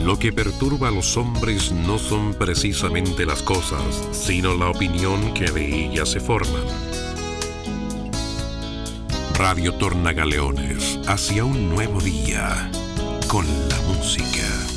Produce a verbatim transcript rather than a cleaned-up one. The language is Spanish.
Lo que perturba a los hombres no son precisamente las cosas, sino la opinión que de ellas se forman. Radio Tornagaleones, hacia un nuevo día, con la música.